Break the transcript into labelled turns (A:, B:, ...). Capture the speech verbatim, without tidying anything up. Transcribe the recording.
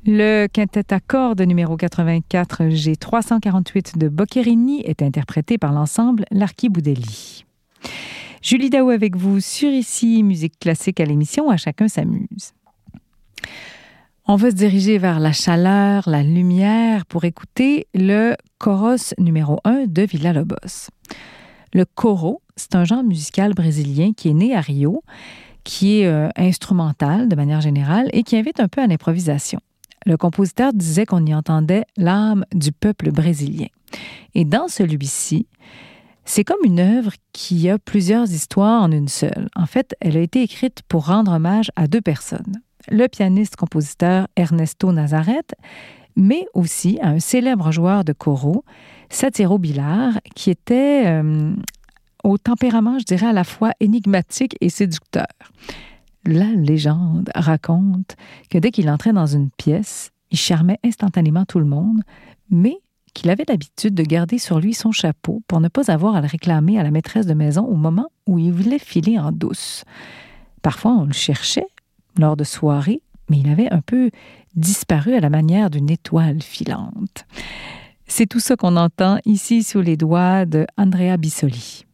A: Le quintet à cordes numéro quatre-vingt-quatre G trois cent quarante-huit de Boccherini est interprété par l'ensemble L'Archiboudelli. Julie Daou avec vous sur Ici Musique classique à l'émission À chacun s'amuse. On va se diriger vers la chaleur, la lumière pour écouter le choros numéro un de Villa-Lobos. Le choro, c'est un genre musical brésilien qui est né à Rio, qui est euh, instrumental de manière générale et qui invite un peu à l'improvisation. Le compositeur disait qu'on y entendait l'âme du peuple brésilien. Et dans celui-ci, c'est comme une œuvre qui a plusieurs histoires en une seule. En fait, elle a été écrite pour rendre hommage à deux personnes. Le pianiste-compositeur Ernesto Nazareth, mais aussi à un célèbre joueur de choro, Satiro Bilar, qui était euh, au tempérament, je dirais, à la fois énigmatique et séducteur. La légende raconte que dès qu'il entrait dans une pièce, il charmait instantanément tout le monde, mais qu'il avait l'habitude de garder sur lui son chapeau pour ne pas avoir à le réclamer à la maîtresse de maison au moment où il voulait filer en douce. Parfois, on le cherchait lors de soirées, mais il avait un peu disparu à la manière d'une étoile filante. C'est tout ça qu'on entend ici sous les doigts de Andrea Bissoli.